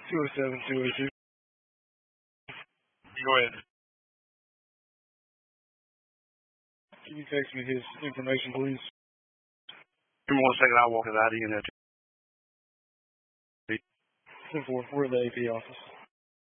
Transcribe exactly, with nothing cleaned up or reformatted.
two oh seven, two oh two. Go ahead. Can you text me his information, please? Give me one second. I'll walk his I D in there. ten four, we're at the A P office.